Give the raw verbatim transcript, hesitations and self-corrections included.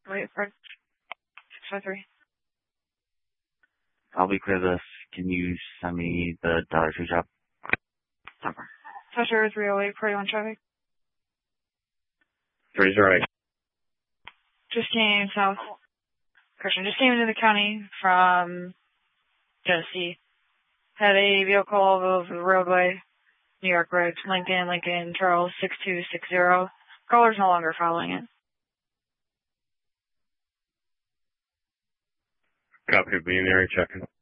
Wait for six five three. I'll be clear this. Can you send me the Dollar Tree job? Over. Toucher three oh eight, forty-one traffic. three oh eight. Just came south. Christian, just came into the county from Genesee. Had a vehicle over the roadway. New York Road, Lincoln, Lincoln, Charles, six two six zero. Caller's no longer following it. Copy, being area checking.